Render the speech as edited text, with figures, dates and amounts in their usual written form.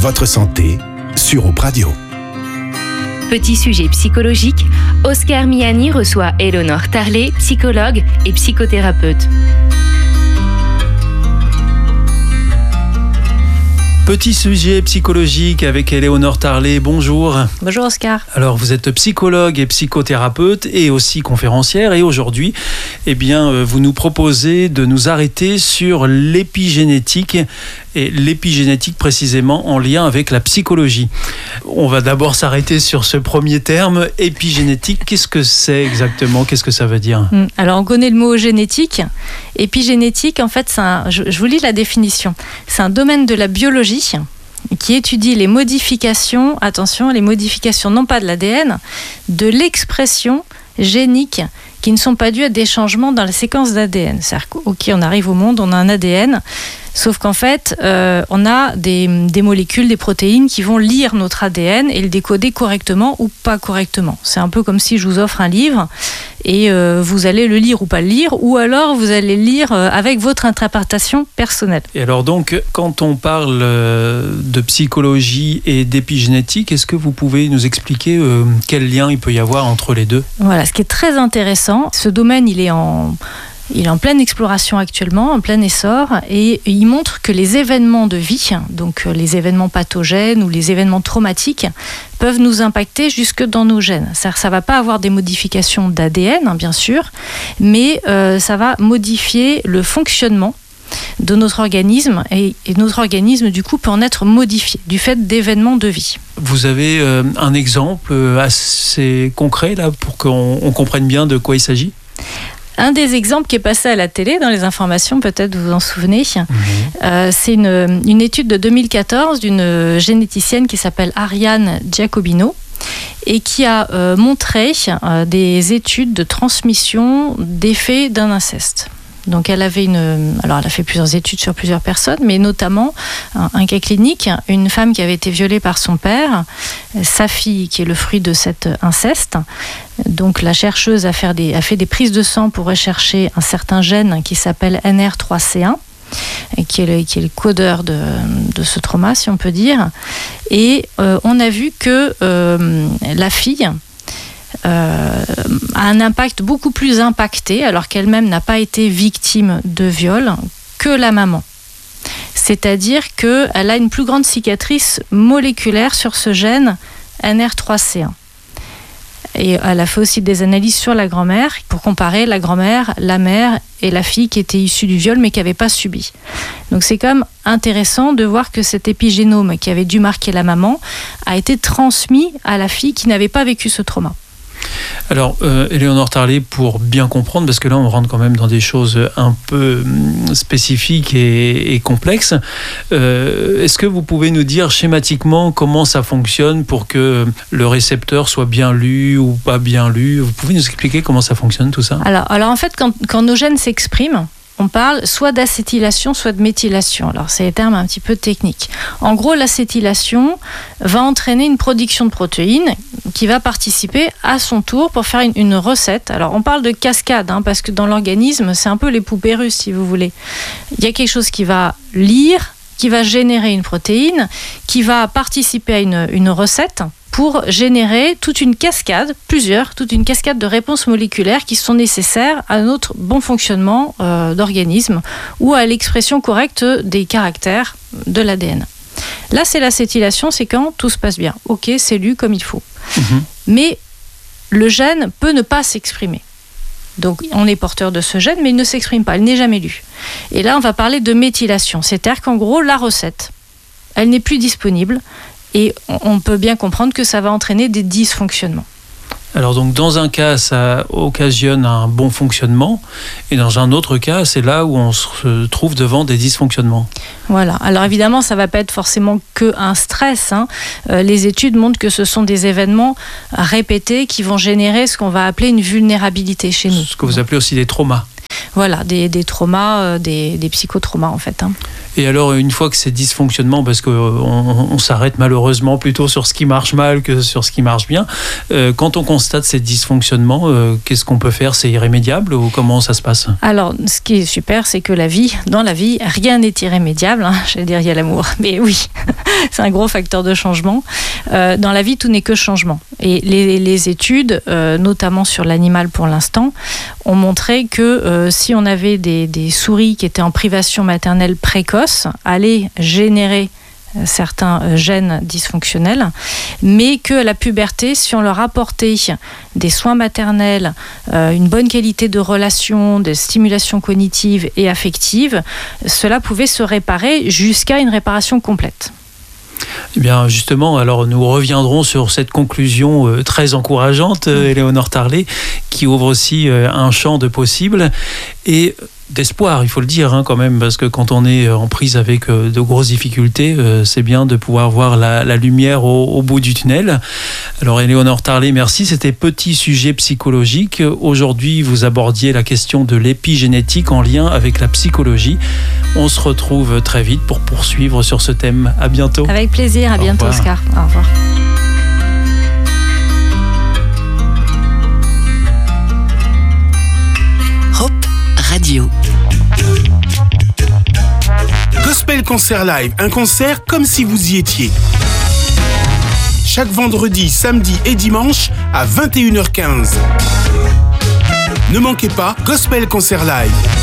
votre santé sur Europe Radio. Petit sujet psychologique, Oscar Miani reçoit Éléonore Tarlet, psychologue et psychothérapeute. Petit sujet psychologique avec Éléonore Tarlet. Bonjour. Bonjour Oscar. Alors vous êtes psychologue et psychothérapeute et aussi conférencière et aujourd'hui, vous nous proposez de nous arrêter sur l'épigénétique et l'épigénétique précisément en lien avec la psychologie. On va d'abord s'arrêter sur ce premier terme, épigénétique. Qu'est-ce que c'est exactement ? Qu'est-ce que ça veut dire ? Alors on connaît le mot génétique. Épigénétique, en fait, je vous lis la définition. C'est un domaine de la biologie qui étudie les modifications, attention, les modifications non pas de l'ADN, de l'expression génique qui ne sont pas dues à des changements dans la séquence d'ADN. C'est-à-dire qu'on arrive au monde, on a un ADN, sauf qu'en fait, on a des molécules, des protéines qui vont lire notre ADN et le décoder correctement ou pas correctement. C'est un peu comme si je vous offre un livre et vous allez le lire ou pas le lire, ou alors vous allez le lire avec votre interprétation personnelle. Et alors donc, quand on parle de psychologie et d'épigénétique, est-ce que vous pouvez nous expliquer quel lien il peut y avoir entre les deux ? Voilà, ce qui est très intéressant, ce domaine, il est en pleine exploration actuellement, en plein essor, et il montre que les événements de vie, donc les événements pathogènes ou les événements traumatiques, peuvent nous impacter jusque dans nos gènes. C'est-à-dire que ça ne va pas avoir des modifications d'ADN, bien sûr, mais ça va modifier le fonctionnement de notre organisme, et notre organisme, du coup, peut en être modifié du fait d'événements de vie. Vous avez un exemple assez concret, là, pour qu'on comprenne bien de quoi il s'agit ? Un des exemples qui est passé à la télé, dans les informations, peut-être vous vous en souvenez, c'est une étude de 2014 d'une généticienne qui s'appelle Ariane Giacobino et qui a montré des études de transmission d'effets d'un inceste. Donc elle a fait plusieurs études sur plusieurs personnes, mais notamment un cas clinique, une femme qui avait été violée par son père, sa fille qui est le fruit de cet inceste. Donc la chercheuse a fait des prises de sang pour rechercher un certain gène qui s'appelle NR3C1, qui est le codeur de ce trauma, si on peut dire. Et on a vu que la fille a un impact beaucoup plus impacté, alors qu'elle-même n'a pas été victime de viol, que la maman. C'est-à-dire qu'elle a une plus grande cicatrice moléculaire sur ce gène NR3C1. Et elle a fait aussi des analyses sur la grand-mère pour comparer la grand-mère, la mère et la fille qui était issue du viol mais qui n'avait pas subi. Donc c'est quand même intéressant de voir que cet épigénome qui avait dû marquer la maman a été transmis à la fille qui n'avait pas vécu ce trauma. Alors, Éléonore Tarlet, pour bien comprendre, parce que là on rentre quand même dans des choses un peu spécifiques et complexes, est-ce que vous pouvez nous dire schématiquement comment ça fonctionne pour que le récepteur soit bien lu ou pas bien lu ? Vous pouvez nous expliquer comment ça fonctionne tout ça ? Alors en fait, quand nos gènes s'expriment, on parle soit d'acétylation, soit de méthylation. Alors, c'est des termes un petit peu techniques. En gros, l'acétylation va entraîner une production de protéines qui va participer à son tour pour faire une recette. Alors, on parle de cascade, parce que dans l'organisme, c'est un peu les poupées russes, si vous voulez. Il y a quelque chose qui va lire, qui va générer une protéine, qui va participer à une recette pour générer toute une cascade de réponses moléculaires qui sont nécessaires à notre bon fonctionnement d'organisme ou à l'expression correcte des caractères de l'ADN. Là, c'est l'acétylation, c'est quand tout se passe bien. Ok, c'est lu comme il faut. Mais le gène peut ne pas s'exprimer. Donc, on est porteur de ce gène, mais il ne s'exprime pas, il n'est jamais lu. Et là, on va parler de méthylation. C'est-à-dire qu'en gros, la recette, elle n'est plus disponible. Et on peut bien comprendre que ça va entraîner des dysfonctionnements. Alors donc dans un cas, ça occasionne un bon fonctionnement, et dans un autre cas, c'est là où on se trouve devant des dysfonctionnements. Voilà. Alors évidemment, ça ne va pas être forcément qu'un stress. Les études montrent que ce sont des événements répétés qui vont générer ce qu'on va appeler une vulnérabilité chez nous. Ce que vous appelez aussi des traumas. Voilà, des traumas, des psychotraumas en fait. Et alors, une fois que ces dysfonctionnements, parce qu'on s'arrête malheureusement plutôt sur ce qui marche mal que sur ce qui marche bien, quand on constate ces dysfonctionnements, qu'est-ce qu'on peut faire ? C'est irrémédiable ou comment ça se passe ? Alors, ce qui est super, c'est que dans la vie, rien n'est irrémédiable. J'allais dire, il y a l'amour, mais oui. c'est un gros facteur de changement. Dans la vie, tout n'est que changement. Et les études, notamment sur l'animal pour l'instant, ont montré que si on avait des souris qui étaient en privation maternelle précoce, allaient générer certains gènes dysfonctionnels, mais qu'à la puberté, si on leur apportait des soins maternels, une bonne qualité de relation, de stimulation cognitive et affective, cela pouvait se réparer jusqu'à une réparation complète. Eh bien, justement, alors nous reviendrons sur cette conclusion très encourageante, Éléonore Tarlet, qui ouvre aussi un champ de possibles et d'espoir, il faut le dire quand même, parce que quand on est en prise avec de grosses difficultés, c'est bien de pouvoir voir la lumière au bout du tunnel. Alors Éléonore Tarlet, merci. C'était Petit sujet psychologique. Aujourd'hui, vous abordiez la question de l'épigénétique en lien avec la psychologie. On se retrouve très vite pour poursuivre sur ce thème. À bientôt. Avec plaisir. À bientôt, Oscar. Au revoir. Radio. Gospel Concert Live, un concert comme si vous y étiez. Chaque vendredi, samedi et dimanche à 21h15. Ne manquez pas Gospel Concert Live.